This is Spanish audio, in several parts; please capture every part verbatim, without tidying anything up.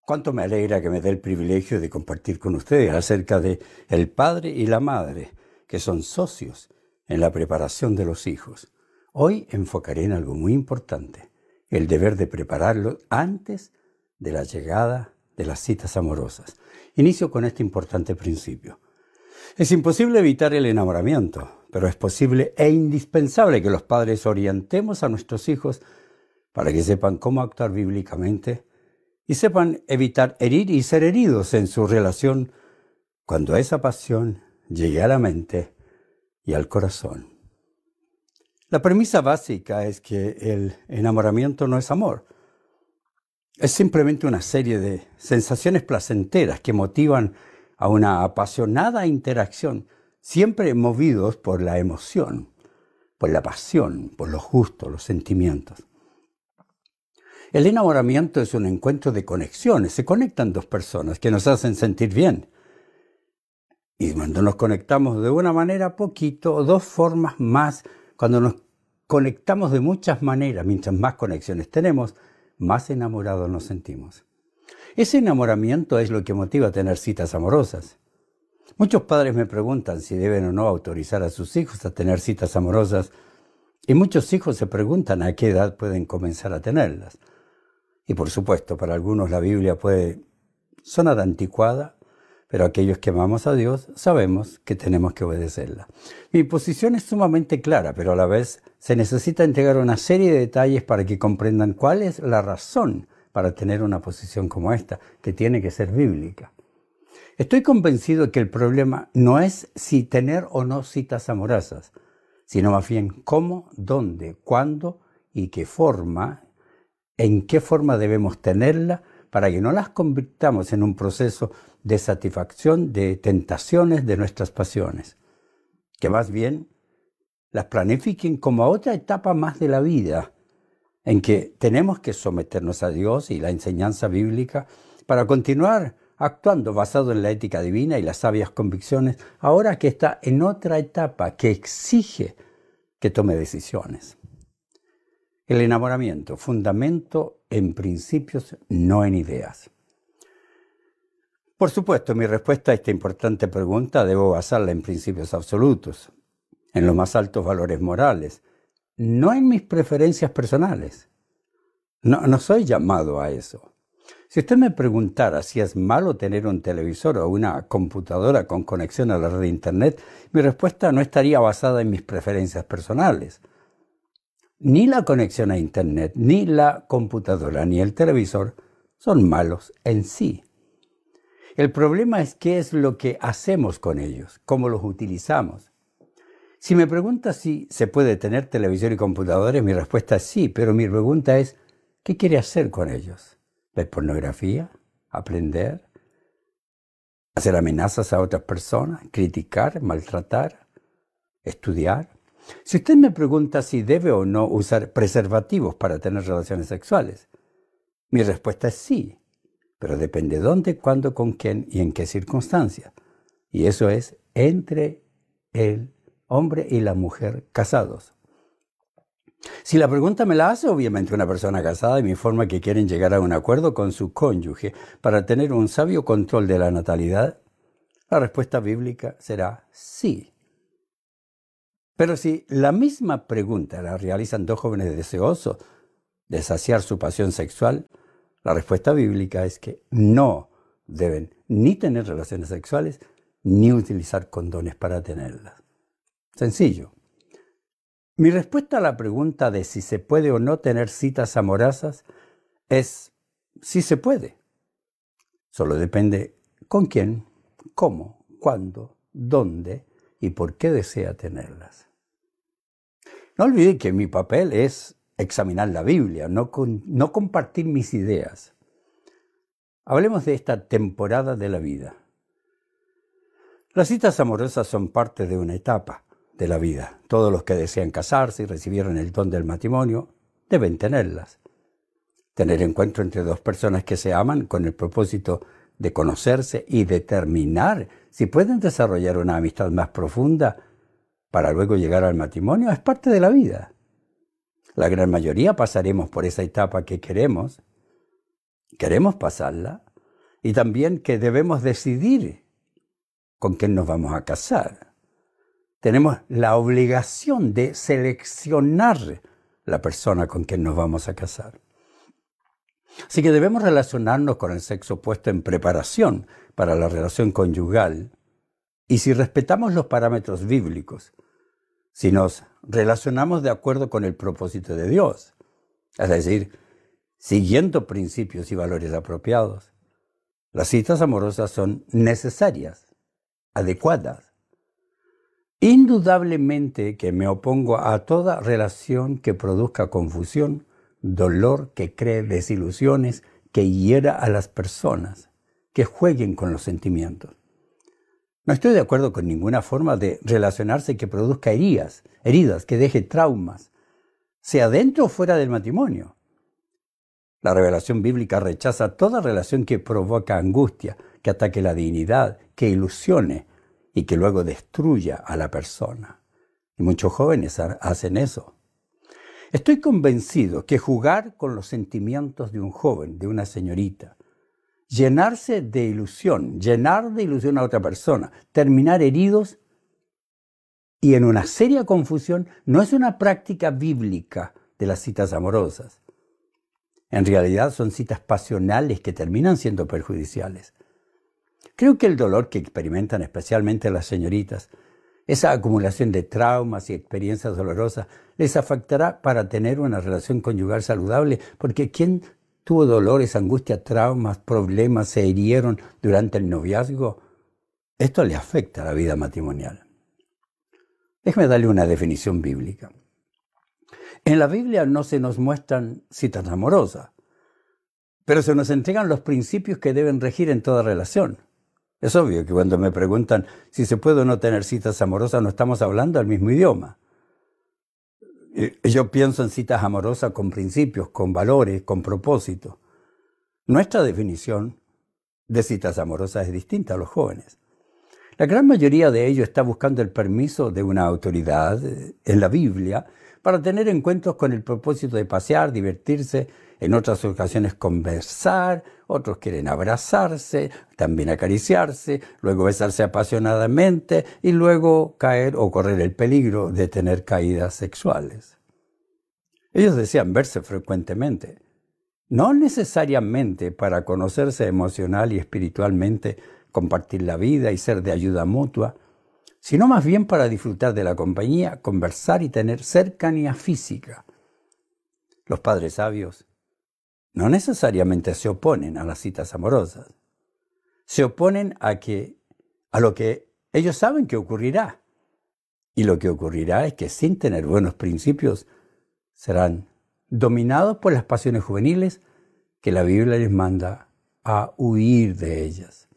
Cuánto me alegra que me dé el privilegio de compartir con ustedes acerca de el padre y la madre, que son socios en la preparación de los hijos. Hoy enfocaré en algo muy importante, el deber de prepararlos antes de la llegada de las citas amorosas. Inicio con este importante principio. Es imposible evitar el enamoramiento, pero es posible e indispensable que los padres orientemos a nuestros hijos para que sepan cómo actuar bíblicamente y sepan evitar herir y ser heridos en su relación cuando esa pasión llegue a la mente y al corazón. La premisa básica es que el enamoramiento no es amor. Es simplemente una serie de sensaciones placenteras que motivan a una apasionada interacción, siempre movidos por la emoción, por la pasión, por los gustos, los sentimientos. El enamoramiento es un encuentro de conexiones. Se conectan dos personas que nos hacen sentir bien. Y cuando nos conectamos de una manera poquito, dos formas más, cuando nos conectamos de muchas maneras, mientras más conexiones tenemos, más enamorados nos sentimos. Ese enamoramiento es lo que motiva a tener citas amorosas. Muchos padres me preguntan si deben o no autorizar a sus hijos a tener citas amorosas, y muchos hijos se preguntan a qué edad pueden comenzar a tenerlas. Y por supuesto, para algunos la Biblia puede sonar anticuada, pero aquellos que amamos a Dios sabemos que tenemos que obedecerla. Mi posición es sumamente clara, pero a la vez se necesita entregar una serie de detalles para que comprendan cuál es la razón para tener una posición como esta, que tiene que ser bíblica. Estoy convencido que el problema no es si tener o no citas amorosas, sino más bien cómo, dónde, cuándo y qué forma, en qué forma debemos tenerla para que no las convirtamos en un proceso de satisfacción de tentaciones de nuestras pasiones. Que más bien las planifiquen como a otra etapa más de la vida, en que tenemos que someternos a Dios y la enseñanza bíblica para continuar actuando basado en la ética divina y las sabias convicciones, ahora que está en otra etapa que exige que tome decisiones. El enamoramiento, fundamento en principios, no en ideas. Por supuesto, mi respuesta a esta importante pregunta debo basarla en principios absolutos, en los más altos valores morales, no en mis preferencias personales. No, no soy llamado a eso. Si usted me preguntara si es malo tener un televisor o una computadora con conexión a la red de Internet, mi respuesta no estaría basada en mis preferencias personales. Ni la conexión a Internet, ni la computadora, ni el televisor son malos en sí. El problema es qué es lo que hacemos con ellos, cómo los utilizamos. Si me pregunta si se puede tener televisor y computadores, mi respuesta es sí, pero mi pregunta es, ¿qué quiere hacer con ellos? ¿Ver pornografía? ¿Aprender? ¿Hacer amenazas a otras personas? ¿Criticar? ¿Maltratar? ¿Estudiar? Si usted me pregunta si debe o no usar preservativos para tener relaciones sexuales, mi respuesta es sí, pero depende dónde, cuándo, con quién y en qué circunstancias. Y eso es entre el hombre y la mujer casados. Si la pregunta me la hace obviamente una persona casada y me informa que quieren llegar a un acuerdo con su cónyuge para tener un sabio control de la natalidad, la respuesta bíblica será sí. Pero si la misma pregunta la realizan dos jóvenes deseosos de saciar su pasión sexual, la respuesta bíblica es que no deben ni tener relaciones sexuales ni utilizar condones para tenerlas. Sencillo. Mi respuesta a la pregunta de si se puede o no tener citas amorosas es sí se puede. Solo depende con quién, cómo, cuándo, dónde y por qué desea tenerlas. No olvide que mi papel es examinar la Biblia, no, con, no compartir mis ideas. Hablemos de esta temporada de la vida. Las citas amorosas son parte de una etapa de la vida. Todos los que desean casarse y recibieron el don del matrimonio deben tenerlas. Tener encuentro entre dos personas que se aman con el propósito de conocerse y determinar si pueden desarrollar una amistad más profunda para luego llegar al matrimonio es parte de la vida. La gran mayoría pasaremos por esa etapa que queremos. Queremos pasarla, y también que debemos decidir con quién nos vamos a casar. Tenemos la obligación de seleccionar la persona con quien nos vamos a casar. Así que debemos relacionarnos con el sexo opuesto en preparación para la relación conyugal. Y si respetamos los parámetros bíblicos, si nos relacionamos de acuerdo con el propósito de Dios, es decir, siguiendo principios y valores apropiados, las citas amorosas son necesarias, adecuadas. Indudablemente que me opongo a toda relación que produzca confusión, dolor, que cree desilusiones, que hiera a las personas, que jueguen con los sentimientos. No estoy de acuerdo con ninguna forma de relacionarse que produzca heridas, heridas, que deje traumas, sea dentro o fuera del matrimonio. La revelación bíblica rechaza toda relación que provoca angustia, que ataque la dignidad, que ilusione y que luego destruya a la persona. Y muchos jóvenes hacen eso. Estoy convencido que jugar con los sentimientos de un joven, de una señorita, llenarse de ilusión, llenar de ilusión a otra persona, terminar heridos y en una seria confusión, no es una práctica bíblica de las citas amorosas. En realidad son citas pasionales que terminan siendo perjudiciales. Creo que el dolor que experimentan especialmente las señoritas, esa acumulación de traumas y experiencias dolorosas, les afectará para tener una relación conyugal saludable, porque ¿quién tuvo dolores, angustias, traumas, problemas, se hirieron durante el noviazgo? Esto le afecta a la vida matrimonial. Déjeme darle una definición bíblica. En la Biblia no se nos muestran citas amorosas, pero se nos entregan los principios que deben regir en toda relación. Es obvio que cuando me preguntan si se puede o no tener citas amorosas, no estamos hablando el mismo idioma. Yo pienso en citas amorosas con principios, con valores, con propósito. Nuestra definición de citas amorosas es distinta a los jóvenes. La gran mayoría de ellos está buscando el permiso de una autoridad en la Biblia para tener encuentros con el propósito de pasear, divertirse, en otras ocasiones conversar, otros quieren abrazarse, también acariciarse, luego besarse apasionadamente y luego caer o correr el peligro de tener caídas sexuales. Ellos desean verse frecuentemente, no necesariamente para conocerse emocional y espiritualmente, compartir la vida y ser de ayuda mutua, sino más bien para disfrutar de la compañía, conversar y tener cercanía física. Los padres sabios no necesariamente se oponen a las citas amorosas. Se oponen a, que, a lo que ellos saben que ocurrirá. Y lo que ocurrirá es que sin tener buenos principios serán dominados por las pasiones juveniles que la Biblia les manda a huir de ellas.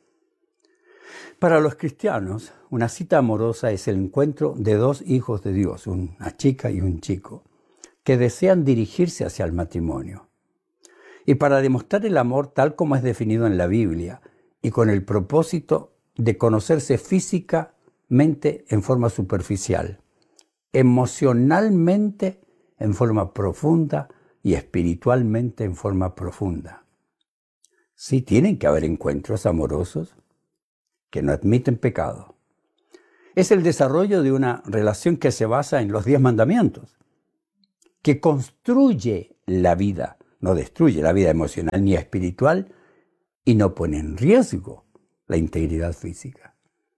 Para los cristianos, una cita amorosa es el encuentro de dos hijos de Dios, una chica y un chico, que desean dirigirse hacia el matrimonio. Y para demostrar el amor tal como es definido en la Biblia y con el propósito de conocerse físicamente en forma superficial, emocionalmente en forma profunda y espiritualmente en forma profunda. Sí tienen que haber encuentros amorosos que no admiten pecado. Es el desarrollo de una relación que se basa en los diez mandamientos, que construye la vida, no destruye la vida emocional ni espiritual y no pone en riesgo la integridad física.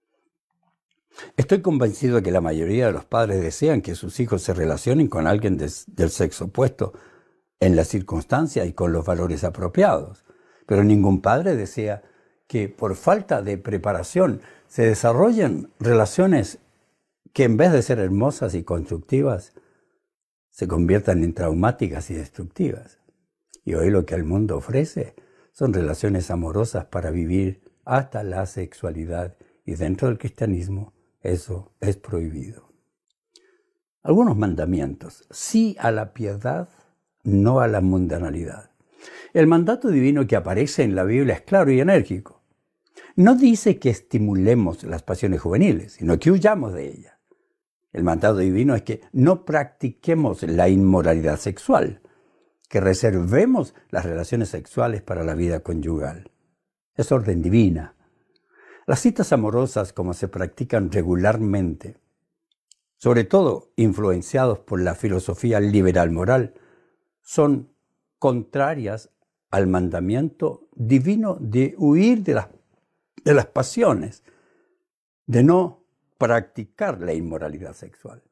Estoy convencido de que la mayoría de los padres desean que sus hijos se relacionen con alguien de, del sexo opuesto en las circunstancias y con los valores apropiados, pero ningún padre desea que por falta de preparación se desarrollen relaciones que en vez de ser hermosas y constructivas, se conviertan en traumáticas y destructivas. Y hoy lo que el mundo ofrece son relaciones amorosas para vivir hasta la sexualidad, y dentro del cristianismo eso es prohibido. Algunos mandamientos: sí a la piedad, no a la mundanalidad. El mandato divino que aparece en la Biblia es claro y enérgico. No dice que estimulemos las pasiones juveniles, sino que huyamos de ellas. El mandato divino es que no practiquemos la inmoralidad sexual, que reservemos las relaciones sexuales para la vida conyugal. es orden divina. Las citas amorosas, como se practican regularmente, sobre todo influenciados por la filosofía liberal moral, son contrarias al mandamiento divino de huir de las, de las pasiones, de no practicar la inmoralidad sexual.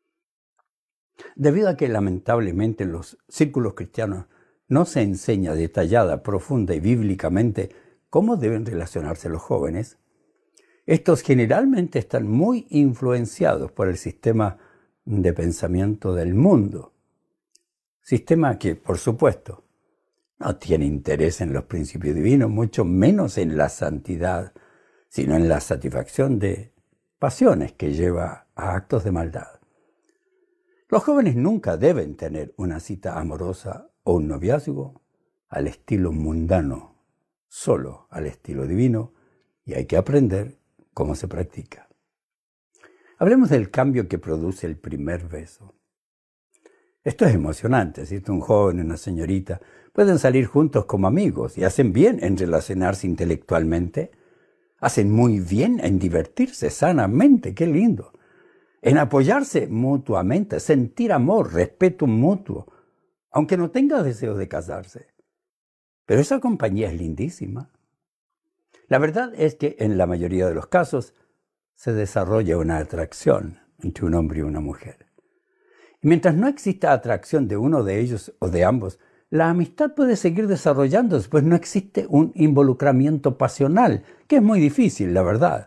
Debido a que lamentablemente en los círculos cristianos no se enseña detallada, profunda y bíblicamente cómo deben relacionarse los jóvenes, estos generalmente están muy influenciados por el sistema de pensamiento del mundo. Sistema que, por supuesto, no tiene interés en los principios divinos, mucho menos en la santidad, sino en la satisfacción de pasiones que lleva a actos de maldad. Los jóvenes nunca deben tener una cita amorosa o un noviazgo al estilo mundano, solo al estilo divino, y hay que aprender cómo se practica. Hablemos del cambio que produce el primer beso. Esto es emocionante, ¿cierto? Un joven y una señorita pueden salir juntos como amigos y hacen bien en relacionarse intelectualmente, hacen muy bien en divertirse sanamente, qué lindo, en apoyarse mutuamente, sentir amor, respeto mutuo, aunque no tenga deseo de casarse. Pero esa compañía es lindísima. La verdad es que en la mayoría de los casos se desarrolla una atracción entre un hombre y una mujer. Y mientras no exista atracción de uno de ellos o de ambos, la amistad puede seguir desarrollándose, pues no existe un involucramiento pasional, que es muy difícil, la verdad.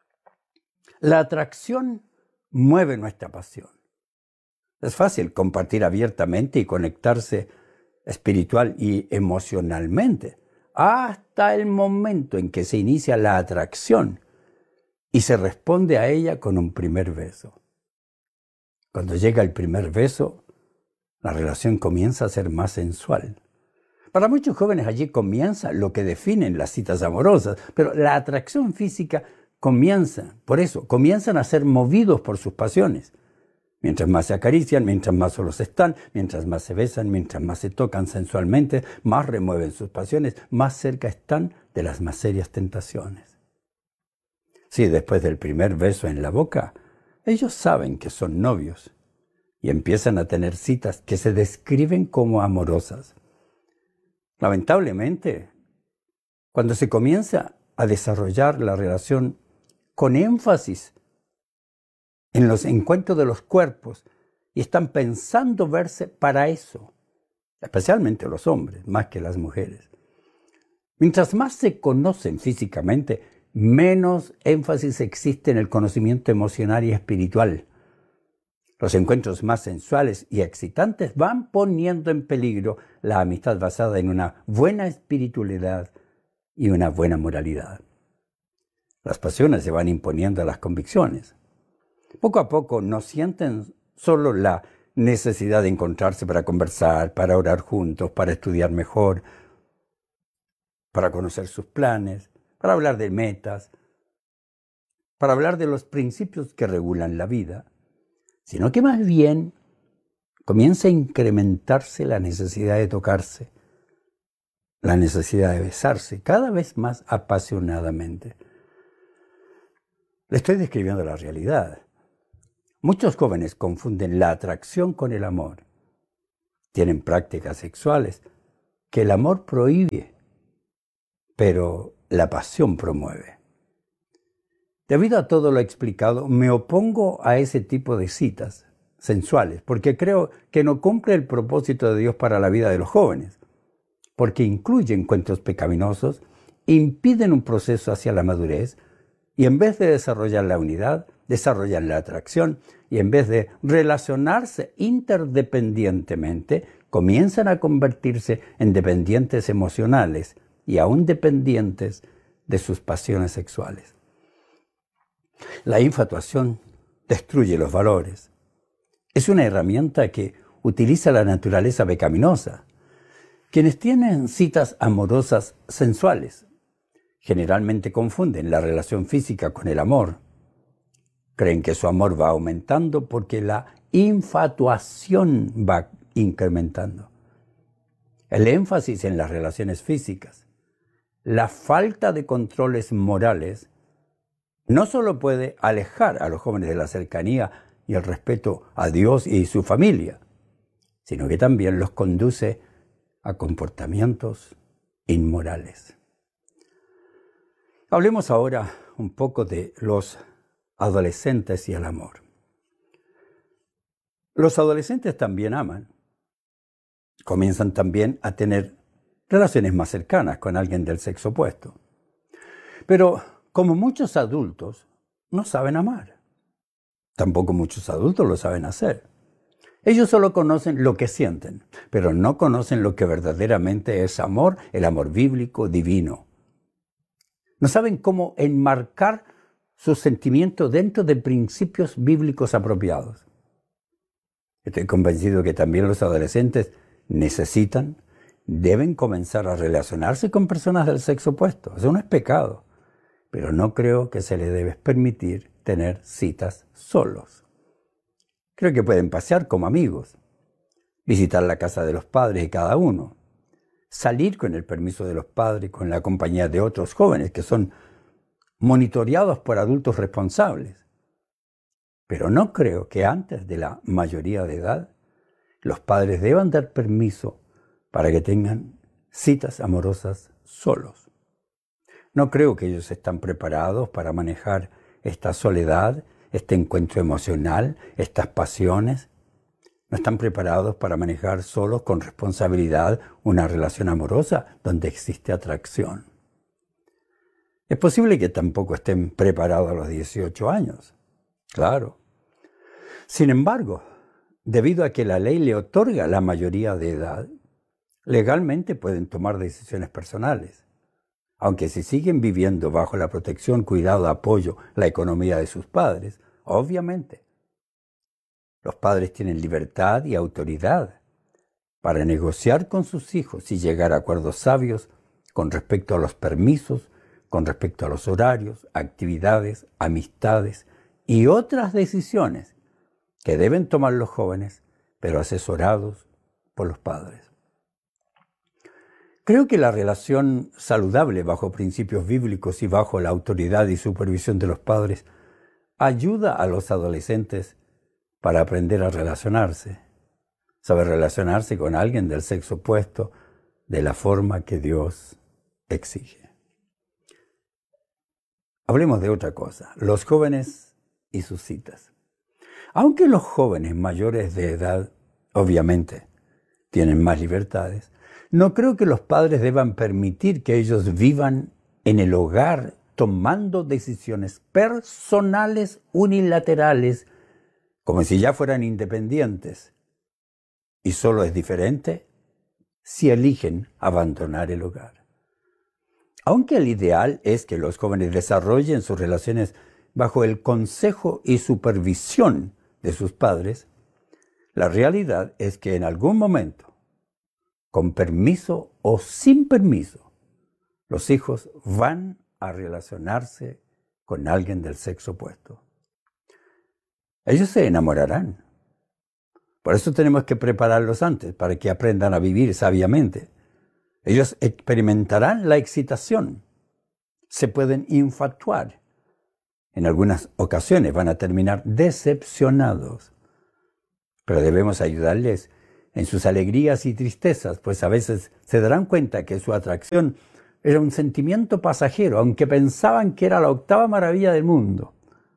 La atracción mueve nuestra pasión. Es fácil compartir abiertamente y conectarse espiritual y emocionalmente, hasta el momento en que se inicia la atracción y se responde a ella con un primer beso. Cuando llega el primer beso, la relación comienza a ser más sensual. Para muchos jóvenes allí comienza lo que definen las citas amorosas, pero la atracción física comienza, por eso, comienzan a ser movidos por sus pasiones. Mientras más se acarician, mientras más solos están, mientras más se besan, mientras más se tocan sensualmente, más remueven sus pasiones, más cerca están de las más serias tentaciones. Sí, después del primer beso en la boca, ellos saben que son novios y empiezan a tener citas que se describen como amorosas. Lamentablemente, cuando se comienza a desarrollar la relación con énfasis en los encuentros de los cuerpos y están pensando verse para eso, especialmente los hombres, más que las mujeres. Mientras más se conocen físicamente, menos énfasis existe en el conocimiento emocional y espiritual. Los encuentros más sensuales y excitantes van poniendo en peligro la amistad basada en una buena espiritualidad y una buena moralidad. Las pasiones se van imponiendo a las convicciones. Poco a poco no sienten solo la necesidad de encontrarse para conversar, para orar juntos, para estudiar mejor, para conocer sus planes, para hablar de metas, para hablar de los principios que regulan la vida, sino que más bien comienza a incrementarse la necesidad de tocarse, la necesidad de besarse cada vez más apasionadamente. Le estoy describiendo la realidad. Muchos jóvenes confunden la atracción con el amor. Tienen prácticas sexuales que el amor prohíbe, pero la pasión promueve. Debido a todo lo explicado, me opongo a ese tipo de citas sensuales, porque creo que no cumple el propósito de Dios para la vida de los jóvenes, porque incluyen encuentros pecaminosos, impiden un proceso hacia la madurez, y en vez de desarrollar la unidad, desarrollan la atracción, y en vez de relacionarse interdependientemente, comienzan a convertirse en dependientes emocionales y aún dependientes de sus pasiones sexuales. La infatuación destruye los valores. Es una herramienta que utiliza la naturaleza pecaminosa. Quienes tienen citas amorosas sensuales generalmente confunden la relación física con el amor. Creen que su amor va aumentando porque la infatuación va incrementando. El énfasis en las relaciones físicas, la falta de controles morales no solo puede alejar a los jóvenes de la cercanía y el respeto a Dios y su familia, sino que también los conduce a comportamientos inmorales. Hablemos ahora un poco de los adolescentes y el amor. Los adolescentes también aman. Comienzan también a tener relaciones más cercanas con alguien del sexo opuesto. Pero como muchos adultos, no saben amar. Tampoco muchos adultos lo saben hacer. Ellos solo conocen lo que sienten, pero no conocen lo que verdaderamente es amor, el amor bíblico, divino. No saben cómo enmarcar sus sentimientos dentro de principios bíblicos apropiados. Estoy convencido que también los adolescentes necesitan, deben comenzar a relacionarse con personas del sexo opuesto. Eso no es pecado, pero no creo que se les debe permitir tener citas solos. Creo que pueden pasear como amigos, visitar la casa de los padres de cada uno, salir con el permiso de los padres, con la compañía de otros jóvenes que son monitoreados por adultos responsables. Pero no creo que antes de la mayoría de edad los padres deban dar permiso para que tengan citas amorosas solos. No creo que ellos están preparados para manejar esta soledad, este encuentro emocional, estas pasiones. No están preparados para manejar solos con responsabilidad una relación amorosa donde existe atracción. Es posible que tampoco estén preparados a los dieciocho años. Claro. Sin embargo, debido a que la ley le otorga la mayoría de edad, legalmente pueden tomar decisiones personales. Aunque si siguen viviendo bajo la protección, cuidado, apoyo, la economía de sus padres, obviamente, los padres tienen libertad y autoridad para negociar con sus hijos y llegar a acuerdos sabios con respecto a los permisos, con respecto a los horarios, actividades, amistades y otras decisiones que deben tomar los jóvenes, pero asesorados por los padres. Creo que la relación saludable bajo principios bíblicos y bajo la autoridad y supervisión de los padres ayuda a los adolescentes para aprender a relacionarse, saber relacionarse con alguien del sexo opuesto de la forma que Dios exige. Hablemos de otra cosa, los jóvenes y sus citas. Aunque los jóvenes mayores de edad, obviamente, tienen más libertades, no creo que los padres deban permitir que ellos vivan en el hogar tomando decisiones personales unilaterales como si ya fueran independientes. Y solo es diferente si eligen abandonar el hogar. Aunque el ideal es que los jóvenes desarrollen sus relaciones bajo el consejo y supervisión de sus padres, la realidad es que en algún momento, con permiso o sin permiso, los hijos van a relacionarse con alguien del sexo opuesto. Ellos se enamorarán. Por eso tenemos que prepararlos antes, para que aprendan a vivir sabiamente. Ellos experimentarán la excitación, se pueden infatuar. En algunas ocasiones van a terminar decepcionados, pero debemos ayudarles en sus alegrías y tristezas, pues a veces se darán cuenta que su atracción era un sentimiento pasajero, aunque pensaban que era la octava maravilla del mundo.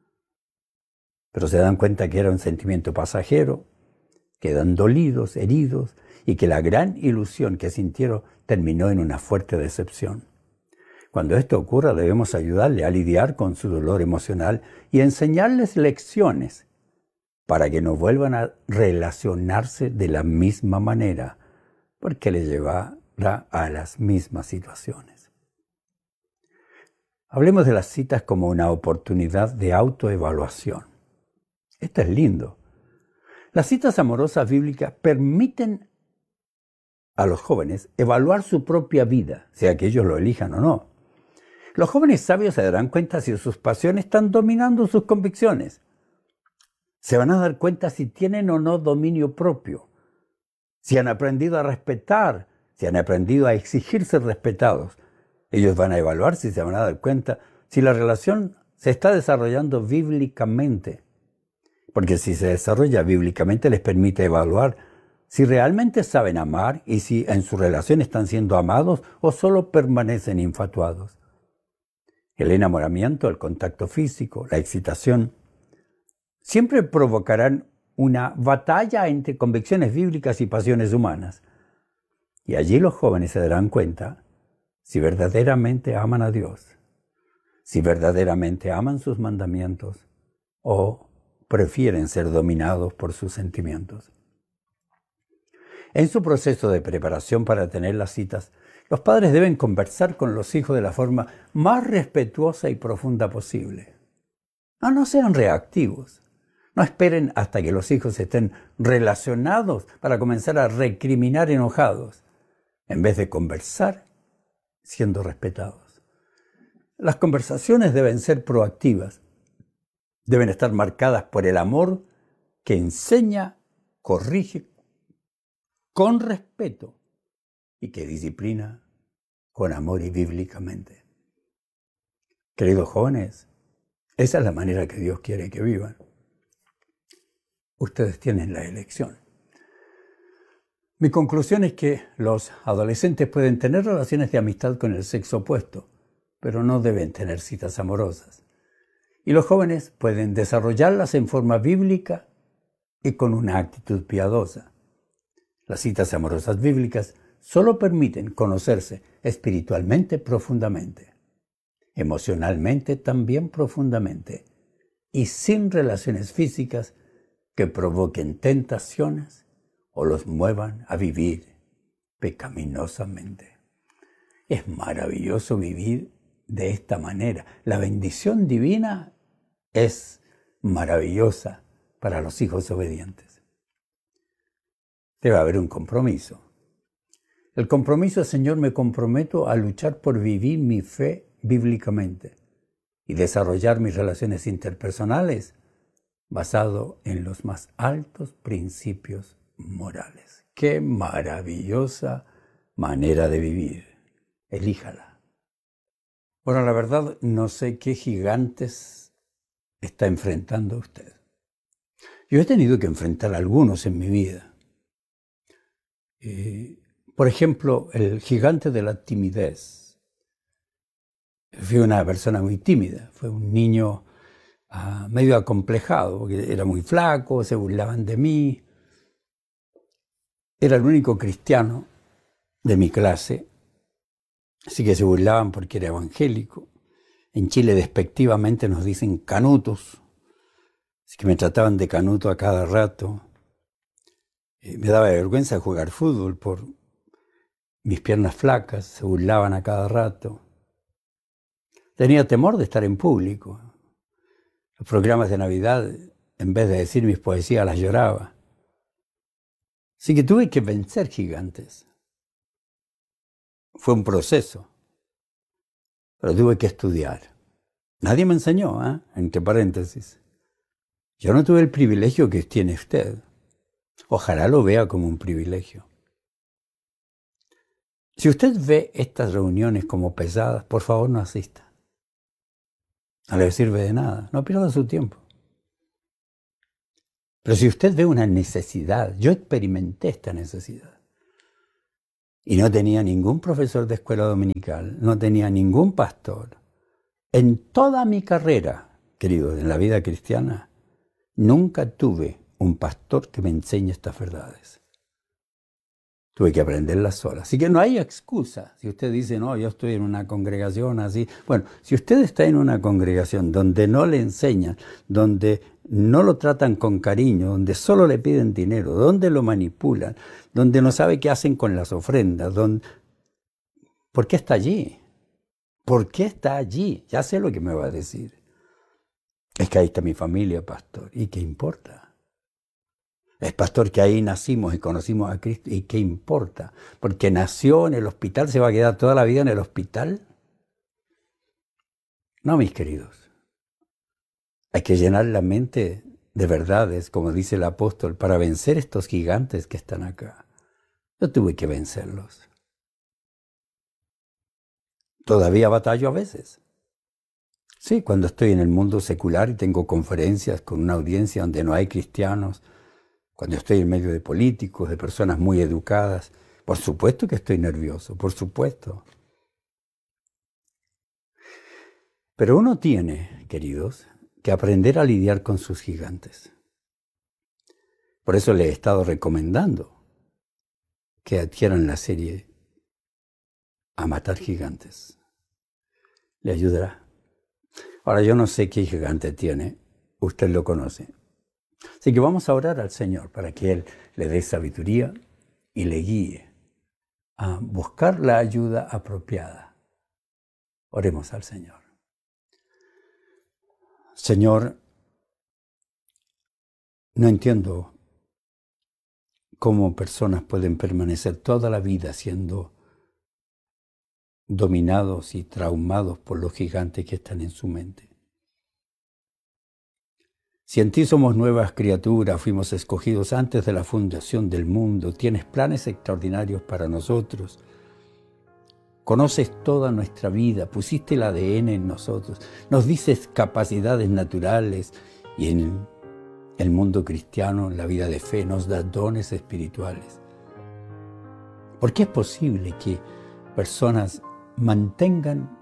Pero se dan cuenta que era un sentimiento pasajero, quedan dolidos, heridos, y que la gran ilusión que sintieron terminó en una fuerte decepción. Cuando esto ocurra, debemos ayudarle a lidiar con su dolor emocional y enseñarles lecciones para que no vuelvan a relacionarse de la misma manera, porque les llevará a las mismas situaciones. Hablemos de las citas como una oportunidad de autoevaluación. Esto es lindo. Las citas amorosas bíblicas permiten a los jóvenes evaluar su propia vida, sea que ellos lo elijan o no. Los jóvenes sabios se darán cuenta si sus pasiones están dominando sus convicciones. Se van a dar cuenta si tienen o no dominio propio, si han aprendido a respetar, si han aprendido a exigir ser respetados, Ellos van a evaluar si se van a dar cuenta si la relación se está desarrollando bíblicamente. Porque si se desarrolla bíblicamente les permite evaluar si realmente saben amar y si en su relación están siendo amados o solo permanecen infatuados. El enamoramiento, el contacto físico, la excitación, siempre provocarán una batalla entre convicciones bíblicas y pasiones humanas. Y allí los jóvenes se darán cuenta si verdaderamente aman a Dios, si verdaderamente aman sus mandamientos o prefieren ser dominados por sus sentimientos. En su proceso de preparación para tener las citas, los padres deben conversar con los hijos de la forma más respetuosa y profunda posible. No, no sean reactivos. No esperen hasta que los hijos estén relacionados para comenzar a recriminar enojados, en vez de conversar siendo respetados. Las conversaciones deben ser proactivas. Deben estar marcadas por el amor que enseña, corrige con respeto y que disciplina con amor y bíblicamente. Queridos jóvenes, esa es la manera que Dios quiere que vivan. Ustedes tienen la elección. Mi conclusión es que los adolescentes pueden tener relaciones de amistad con el sexo opuesto, pero no deben tener citas amorosas. Y los jóvenes pueden desarrollarlas en forma bíblica y con una actitud piadosa. Las citas amorosas bíblicas solo permiten conocerse espiritualmente profundamente, emocionalmente también profundamente, y sin relaciones físicas que provoquen tentaciones o los muevan a vivir pecaminosamente. Es maravilloso vivir de esta manera. La bendición divina es maravillosa para los hijos obedientes. Debe haber un compromiso. El compromiso, Señor, me comprometo a luchar por vivir mi fe bíblicamente y desarrollar mis relaciones interpersonales basado en los más altos principios morales. ¡Qué maravillosa manera de vivir! Elíjala. Bueno, la verdad, no sé qué gigantes está enfrentando usted. Yo he tenido que enfrentar algunos en mi vida. Eh, por ejemplo, el gigante de la timidez. Fui una persona muy tímida, fue un niño uh, medio acomplejado, porque era muy flaco, se burlaban de mí. Era el único cristiano de mi clase, así que se burlaban porque era evangélico. En Chile despectivamente nos dicen canutos, así que me trataban de canuto a cada rato. Eh, me daba vergüenza jugar fútbol por mis piernas flacas, se burlaban a cada rato. Tenía temor de estar en público. Los programas de Navidad, en vez de decir mis poesías, las lloraba. Así que tuve que vencer gigantes. Fue un proceso, pero tuve que estudiar. Nadie me enseñó, ¿eh? Entre paréntesis. Yo no tuve el privilegio que tiene usted. Ojalá lo vea como un privilegio. Si usted ve estas reuniones como pesadas, por favor no asista. No le sirve de nada, no pierda su tiempo. Pero si usted ve una necesidad, yo experimenté esta necesidad. Y no tenía ningún profesor de escuela dominical, no tenía ningún pastor. En toda mi carrera, queridos, en la vida cristiana, nunca tuve un pastor que me enseñe estas verdades. Tuve que aprenderlas sola. Así que no hay excusa. Si usted dice, no, yo estoy en una congregación así. Bueno, si usted está en una congregación donde no le enseñan, donde no lo tratan con cariño, donde solo le piden dinero, donde lo manipulan, donde no sabe qué hacen con las ofrendas, donde... ¿por qué está allí? ¿Por qué está allí? Ya sé lo que me va a decir. Es que ahí está mi familia, pastor. ¿Y qué importa? Es pastor que ahí nacimos y conocimos a Cristo. ¿Y qué importa? Porque nació en el hospital, ¿se va a quedar toda la vida en el hospital? No, mis queridos. Hay que llenar la mente de verdades, como dice el apóstol, para vencer estos gigantes que están acá. Yo tuve que vencerlos. Todavía batallo a veces. Sí, cuando estoy en el mundo secular y tengo conferencias con una audiencia donde no hay cristianos, cuando estoy en medio de políticos, de personas muy educadas, por supuesto que estoy nervioso, por supuesto. Pero uno tiene, queridos, que aprender a lidiar con sus gigantes. Por eso le he estado recomendando que adquieran la serie A Matar Gigantes. Le ayudará. Ahora, yo no sé qué gigante tiene, usted lo conoce. Así que vamos a orar al Señor para que Él le dé sabiduría y le guíe a buscar la ayuda apropiada. Oremos al Señor. Señor, no entiendo cómo personas pueden permanecer toda la vida siendo dominados y traumados por los gigantes que están en su mente. Si en ti somos nuevas criaturas, fuimos escogidos antes de la fundación del mundo, tienes planes extraordinarios para nosotros, conoces toda nuestra vida, pusiste el A D N en nosotros, nos dices capacidades naturales y en el mundo cristiano, en la vida de fe, nos das dones espirituales. ¿Por qué es posible que personas mantengan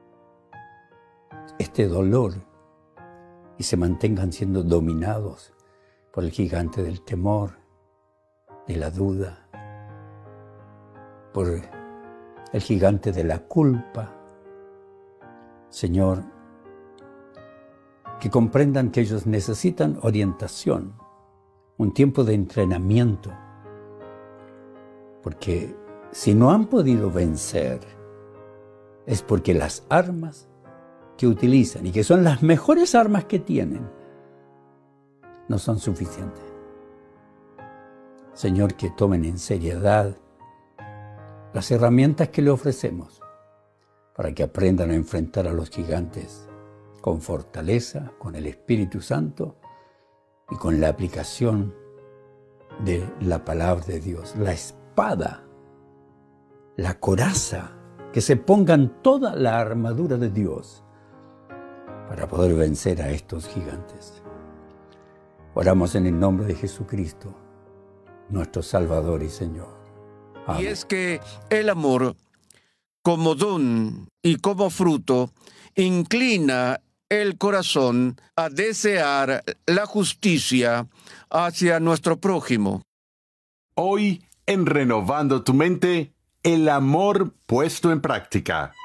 este dolor y se mantengan siendo dominados por el gigante del temor, de la duda, por el gigante de la culpa? Señor, que comprendan que ellos necesitan orientación, un tiempo de entrenamiento, porque si no han podido vencer, es porque las armas que utilizan y que son las mejores armas que tienen, no son suficientes. Señor, que tomen en seriedad las herramientas que le ofrecemos para que aprendan a enfrentar a los gigantes con fortaleza, con el Espíritu Santo y con la aplicación de la palabra de Dios, la espada, la coraza, que se pongan toda la armadura de Dios para poder vencer a estos gigantes. Oramos en el nombre de Jesucristo, nuestro Salvador y Señor. Amén. Y es que el amor, como don y como fruto, inclina el corazón a desear la justicia hacia nuestro prójimo. Hoy, en Renovando tu Mente, el amor puesto en práctica.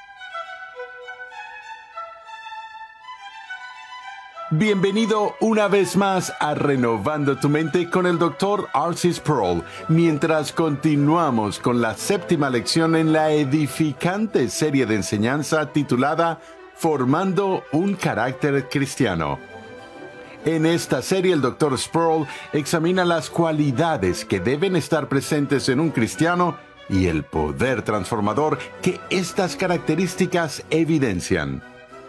Bienvenido una vez más a Renovando tu Mente con el doctor R C Sproul, mientras continuamos con la séptima lección en la edificante serie de enseñanza titulada Formando un carácter cristiano. En esta serie, el doctor Sproul examina las cualidades que deben estar presentes en un cristiano y el poder transformador que estas características evidencian.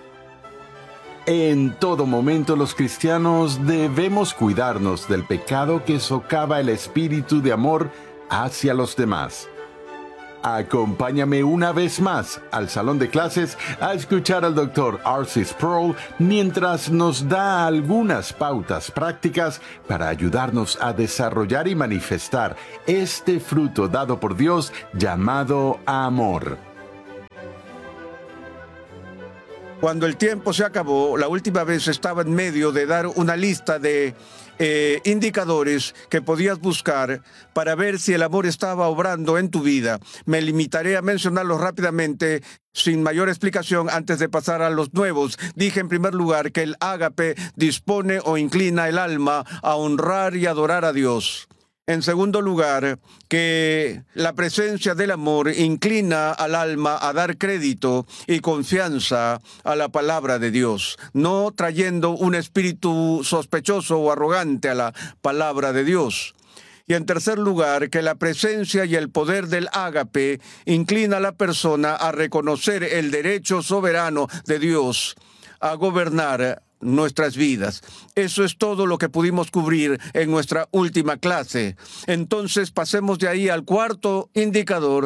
En todo momento, los cristianos debemos cuidarnos del pecado que socava el espíritu de amor hacia los demás. Acompáñame una vez más al salón de clases a escuchar al doctor R C Sproul mientras nos da algunas pautas prácticas para ayudarnos a desarrollar y manifestar este fruto dado por Dios llamado amor. Cuando el tiempo se acabó, la última vez estaba en medio de dar una lista de eh, indicadores que podías buscar para ver si el amor estaba obrando en tu vida. Me limitaré a mencionarlos rápidamente, sin mayor explicación, antes de pasar a los nuevos. Dije en primer lugar que el ágape dispone o inclina el alma a honrar y adorar a Dios. En segundo lugar, que la presencia del amor inclina al alma a dar crédito y confianza a la palabra de Dios, no trayendo un espíritu sospechoso o arrogante a la palabra de Dios. Y en tercer lugar, que la presencia y el poder del ágape inclina a la persona a reconocer el derecho soberano de Dios a gobernar nuestras vidas. Eso es todo lo que pudimos cubrir en nuestra última clase. Entonces pasemos de ahí al cuarto indicador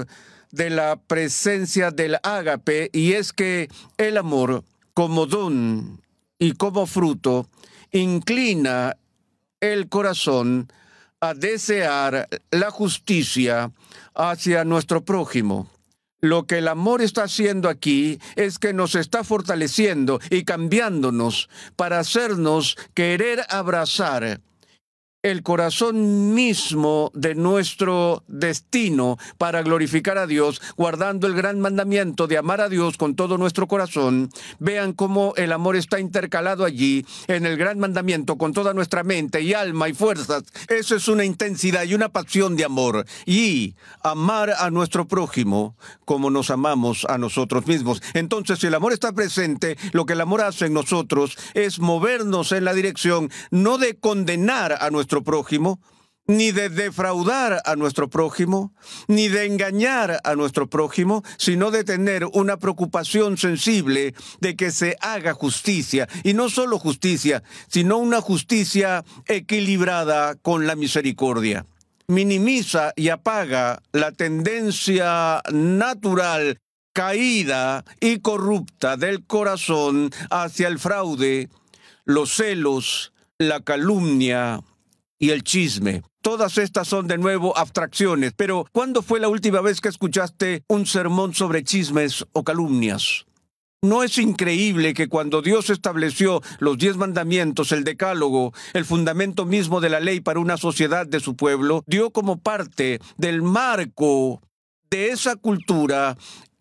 de la presencia del ágape, y es que el amor, como don y como fruto, inclina el corazón a desear la justicia hacia nuestro prójimo. Lo que el amor está haciendo aquí es que nos está fortaleciendo y cambiándonos para hacernos querer abrazar el corazón mismo de nuestro destino para glorificar a Dios, guardando el gran mandamiento de amar a Dios con todo nuestro corazón. Vean cómo el amor está intercalado allí en el gran mandamiento con toda nuestra mente y alma y fuerzas. Eso es una intensidad y una pasión de amor. Y amar a nuestro prójimo como nos amamos a nosotros mismos. Entonces, si el amor está presente, lo que el amor hace en nosotros es movernos en la dirección no de condenar a nuestro prójimo, ni de defraudar a nuestro prójimo, ni de engañar a nuestro prójimo, sino de tener una preocupación sensible de que se haga justicia, y no solo justicia, sino una justicia equilibrada con la misericordia. Minimiza y apaga la tendencia natural, caída y corrupta del corazón hacia el fraude, los celos, la calumnia y el chisme. Todas estas son de nuevo abstracciones, pero ¿cuándo fue la última vez que escuchaste un sermón sobre chismes o calumnias? ¿No es increíble que cuando Dios estableció los diez mandamientos, el decálogo, el fundamento mismo de la ley para una sociedad de su pueblo, dio como parte del marco de esa cultura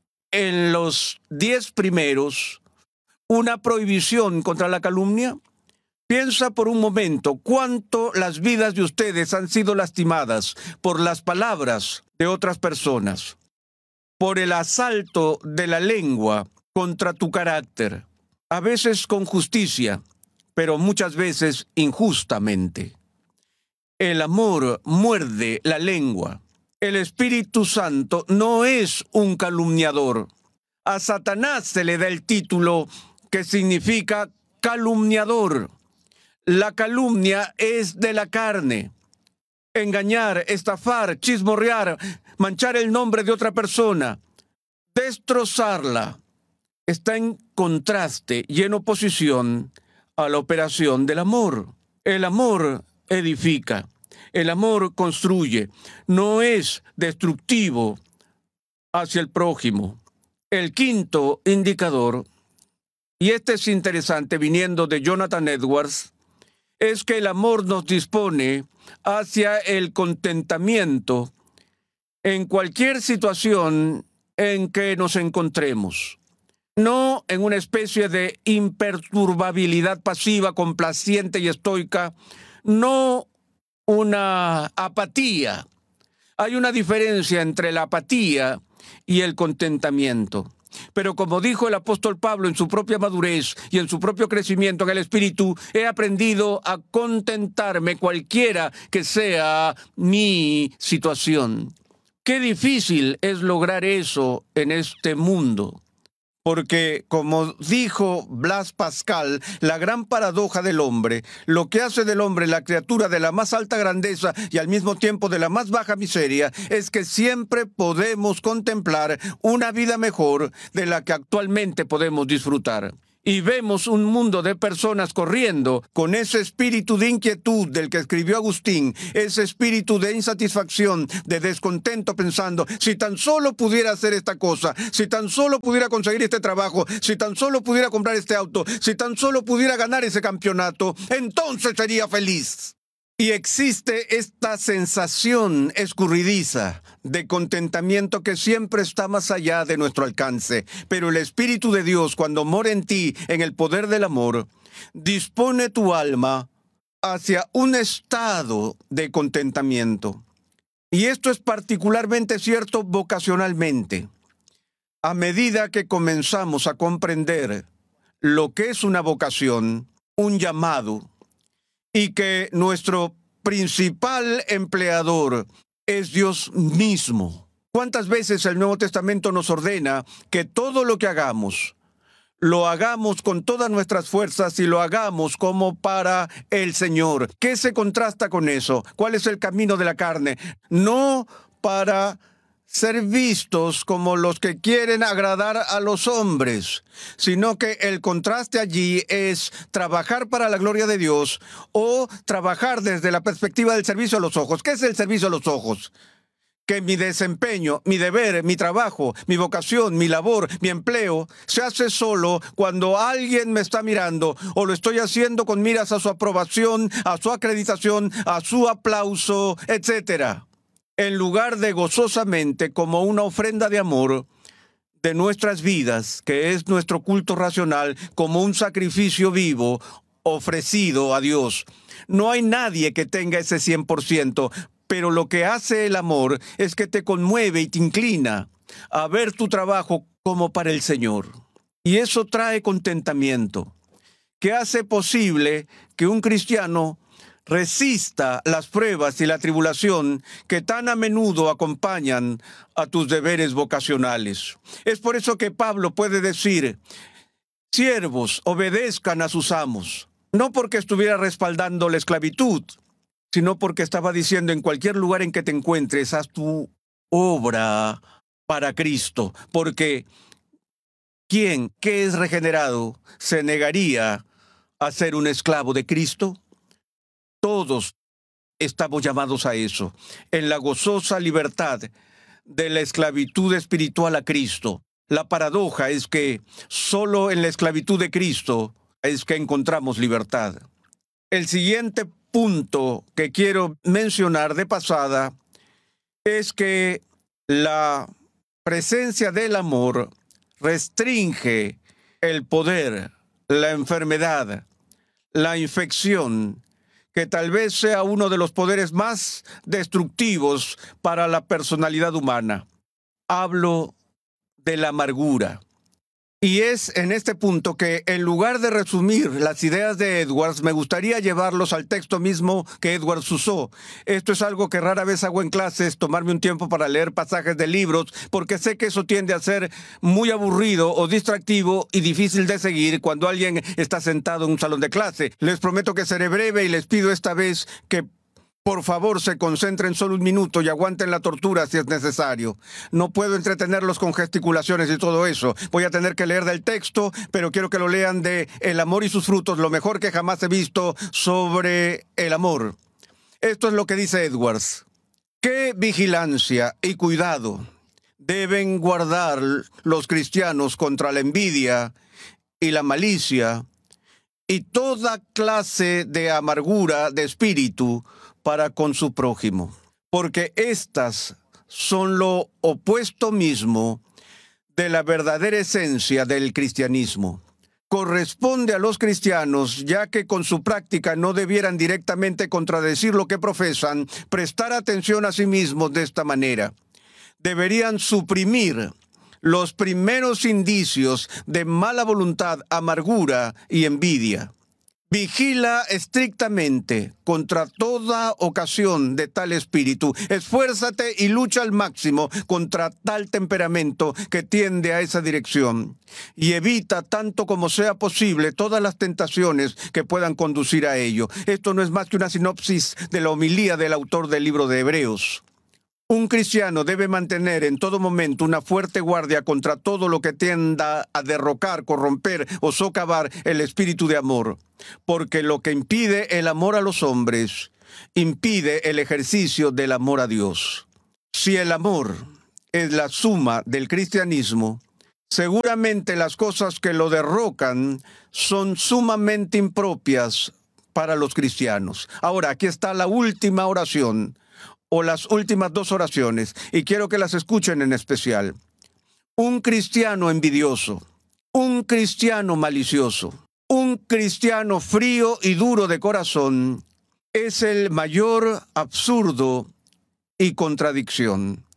en los diez primeros una prohibición contra la calumnia? Piensa por un momento cuánto las vidas de ustedes han sido lastimadas por las palabras de otras personas, por el asalto de la lengua contra tu carácter, a veces con justicia, pero muchas veces injustamente. El amor muerde la lengua. El Espíritu Santo no es un calumniador. A Satanás se le da el título que significa calumniador. La calumnia es de la carne. Engañar, estafar, chismorrear, manchar el nombre de otra persona, destrozarla, está en contraste y en oposición a la operación del amor. El amor edifica, el amor construye, no es destructivo hacia el prójimo. El quinto indicador, y este es interesante viniendo de Jonathan Edwards, es que el amor nos dispone hacia el contentamiento en cualquier situación en que nos encontremos. No en una especie de imperturbabilidad pasiva, complaciente y estoica, no una apatía. Hay una diferencia entre la apatía y el contentamiento. Pero como dijo el apóstol Pablo en su propia madurez y en su propio crecimiento en el Espíritu, he aprendido a contentarme cualquiera que sea mi situación. Qué difícil es lograr eso en este mundo. Porque, como dijo Blas Pascal, la gran paradoja del hombre, lo que hace del hombre la criatura de la más alta grandeza y al mismo tiempo de la más baja miseria, es que siempre podemos contemplar una vida mejor de la que actualmente podemos disfrutar. Y vemos un mundo de personas corriendo con ese espíritu de inquietud del que escribió Agustín, ese espíritu de insatisfacción, de descontento, pensando, si tan solo pudiera hacer esta cosa, si tan solo pudiera conseguir este trabajo, si tan solo pudiera comprar este auto, si tan solo pudiera ganar ese campeonato, entonces sería feliz. Y existe esta sensación escurridiza de contentamiento que siempre está más allá de nuestro alcance. Pero el Espíritu de Dios, cuando mora en ti, en el poder del amor, dispone tu alma hacia un estado de contentamiento. Y esto es particularmente cierto vocacionalmente. A medida que comenzamos a comprender lo que es una vocación, un llamado, y que nuestro principal empleador es Dios mismo. ¿Cuántas veces el Nuevo Testamento nos ordena que todo lo que hagamos, lo hagamos con todas nuestras fuerzas y lo hagamos como para el Señor? ¿Qué se contrasta con eso? ¿Cuál es el camino de la carne? No para ser vistos como los que quieren agradar a los hombres, sino que el contraste allí es trabajar para la gloria de Dios o trabajar desde la perspectiva del servicio a los ojos. ¿Qué es el servicio a los ojos? Que mi desempeño, mi deber, mi trabajo, mi vocación, mi labor, mi empleo, se hace solo cuando alguien me está mirando o lo estoy haciendo con miras a su aprobación, a su acreditación, a su aplauso, etcétera. En lugar de gozosamente como una ofrenda de amor de nuestras vidas, que es nuestro culto racional, como un sacrificio vivo ofrecido a Dios. No hay nadie que tenga ese cien por ciento, pero lo que hace el amor es que te conmueve y te inclina a ver tu trabajo como para el Señor. Y eso trae contentamiento, que hace posible que un cristiano resista las pruebas y la tribulación que tan a menudo acompañan a tus deberes vocacionales. Es por eso que Pablo puede decir, siervos, obedezcan a sus amos, no porque estuviera respaldando la esclavitud, sino porque estaba diciendo, en cualquier lugar en que te encuentres, haz tu obra para Cristo, porque ¿quién que es regenerado se negaría a ser un esclavo de Cristo? Todos estamos llamados a eso, en la gozosa libertad de la esclavitud espiritual a Cristo. La paradoja es que solo en la esclavitud de Cristo es que encontramos libertad. El siguiente punto que quiero mencionar de pasada es que la presencia del amor restringe el poder, la enfermedad, la infección, que tal vez sea uno de los poderes más destructivos para la personalidad humana. Hablo de la amargura. Y es en este punto que, en lugar de resumir las ideas de Edwards, me gustaría llevarlos al texto mismo que Edwards usó. Esto es algo que rara vez hago en clases, tomarme un tiempo para leer pasajes de libros, porque sé que eso tiende a ser muy aburrido o distractivo y difícil de seguir cuando alguien está sentado en un salón de clase. Les prometo que seré breve y les pido esta vez que por favor, se concentren solo un minuto y aguanten la tortura si es necesario. No puedo entretenerlos con gesticulaciones y todo eso. Voy a tener que leer del texto, pero quiero que lo lean de El amor y sus frutos, lo mejor que jamás he visto sobre el amor. Esto es lo que dice Edwards. ¿Qué vigilancia y cuidado deben guardar los cristianos contra la envidia y la malicia y toda clase de amargura de espíritu para con su prójimo? Porque estas son lo opuesto mismo de la verdadera esencia del cristianismo. Corresponde a los cristianos, ya que con su práctica no debieran directamente contradecir lo que profesan, prestar atención a sí mismos de esta manera. Deberían suprimir los primeros indicios de mala voluntad, amargura y envidia. Vigila estrictamente contra toda ocasión de tal espíritu. Esfuérzate y lucha al máximo contra tal temperamento que tiende a esa dirección. Y evita tanto como sea posible todas las tentaciones que puedan conducir a ello. Esto no es más que una sinopsis de la homilía del autor del libro de Hebreos. Un cristiano debe mantener en todo momento una fuerte guardia contra todo lo que tienda a derrocar, corromper o socavar el espíritu de amor, porque lo que impide el amor a los hombres, impide el ejercicio del amor a Dios. Si el amor es la suma del cristianismo, seguramente las cosas que lo derrocan son sumamente impropias para los cristianos. Ahora, aquí está la última oración, o las últimas dos oraciones, y quiero que las escuchen en especial. Un cristiano envidioso, un cristiano malicioso, un cristiano frío y duro de corazón es el mayor absurdo y contradicción.